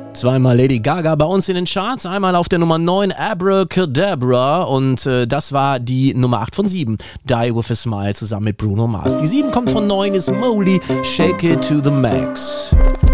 Zweimal Lady Gaga bei uns in den Charts, einmal auf der Nummer 9 Abracadabra und das war die Nummer 8 von 7, Die With A Smile zusammen mit Bruno Mars. Die 7 kommt von 9, ist Molly, Shake It To The Max.